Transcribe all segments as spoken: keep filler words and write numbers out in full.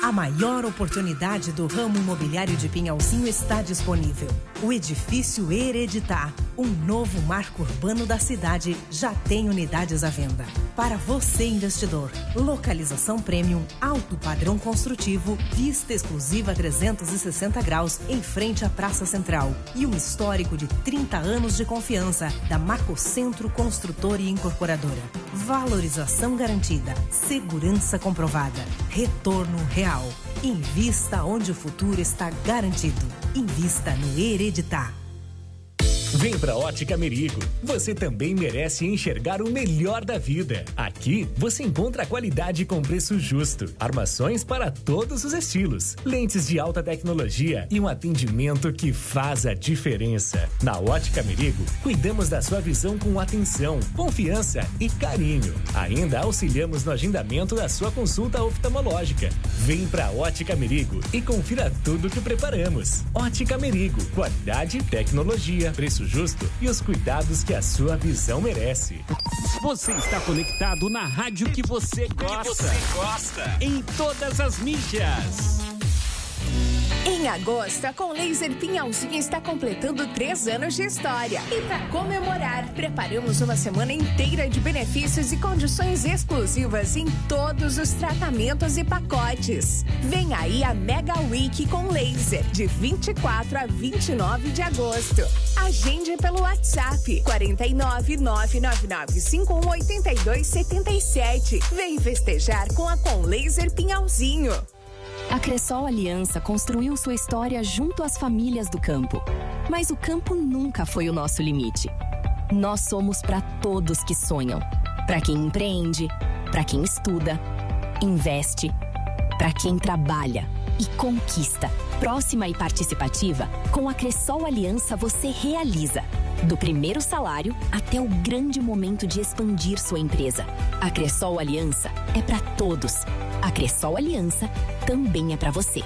A maior oportunidade do ramo imobiliário de Pinhalzinho está disponível. O edifício Hereditar, um novo marco urbano da cidade, já tem unidades à venda. Para você, investidor, localização premium, alto padrão construtivo, vista exclusiva trezentos e sessenta graus em frente à Praça Central e um histórico de trinta anos de confiança da Macocentro Construtora e Incorporadora. Valorização garantida, segurança comprovada, retorno real. Invista onde o futuro está garantido. Invista no Hereditar. Vem pra Ótica Merigo. Você também merece enxergar o melhor da vida. Aqui você encontra qualidade com preço justo, armações para todos os estilos, lentes de alta tecnologia e um atendimento que faz a diferença. Na Ótica Merigo, cuidamos da sua visão com atenção, confiança e carinho. Ainda auxiliamos no agendamento da sua consulta oftalmológica. Vem pra Ótica Merigo e confira tudo que preparamos. Ótica Merigo, qualidade, tecnologia, preço justo e os cuidados que a sua visão merece. Você está conectado na rádio que você gosta. Que você gosta. Em todas as mídias. Em agosto, a Com Laser Pinhalzinho está completando três anos de história. E para comemorar, preparamos uma semana inteira de benefícios e condições exclusivas em todos os tratamentos e pacotes. Vem aí a Mega Week com Laser, de vinte e quatro a vinte e nove de agosto. Agende pelo WhatsApp quatro nove nove nove nove cinco um oito dois sete sete. Vem festejar com a Com Laser Pinhalzinho. A Cressol Aliança construiu sua história junto às famílias do campo. Mas o campo nunca foi o nosso limite. Nós somos para todos que sonham. Para quem empreende, para quem estuda, investe, para quem trabalha e conquista. Próxima e participativa, com a Cressol Aliança você realiza. Do primeiro salário até o grande momento de expandir sua empresa. A Cressol Aliança é para todos. A Cressol Aliança também é para você.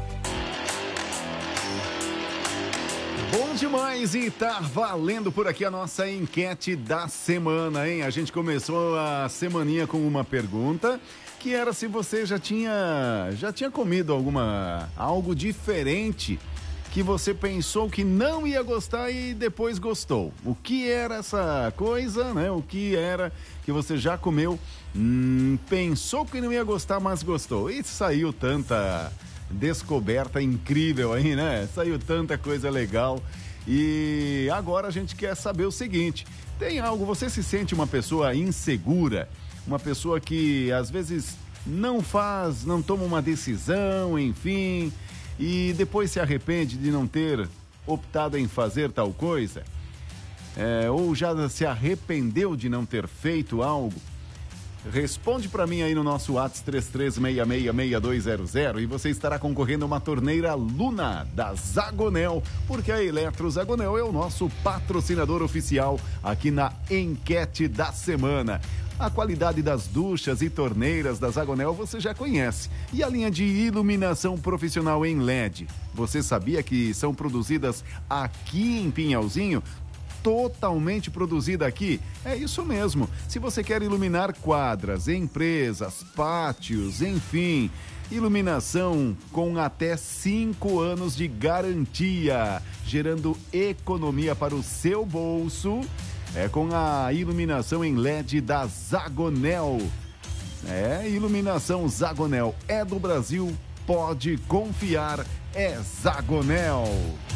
Bom demais e tá valendo por aqui a nossa enquete da semana, hein? A gente começou a semaninha com uma pergunta que era se você já tinha, já tinha comido alguma, algo diferente que você pensou que não ia gostar e depois gostou. O que era essa coisa, né? O que era que você já comeu, hum, pensou que não ia gostar, mas gostou. E saiu tanta descoberta incrível aí, né? Saiu tanta coisa legal. E agora a gente quer saber o seguinte: tem algo, você se sente uma pessoa insegura? Uma pessoa que às vezes não faz, não toma uma decisão, enfim, e depois se arrepende de não ter optado em fazer tal coisa? É, ou já se arrependeu de não ter feito algo? Responde para mim aí no nosso WhatsApp três três seis seis seis dois zero zero e você estará concorrendo a uma torneira Luna da Zagonel, porque a Eletro Zagonel é o nosso patrocinador oficial aqui na enquete da semana. A qualidade das duchas e torneiras da Zagonel você já conhece. E a linha de iluminação profissional em L E D. Você sabia que são produzidas aqui em Pinhalzinho? Totalmente produzida aqui? É isso mesmo. Se você quer iluminar quadras, empresas, pátios, enfim, iluminação com até cinco anos de garantia, gerando economia para o seu bolso. É com a iluminação em L E D da Zagonel. É, iluminação Zagonel é do Brasil, pode confiar, é Zagonel.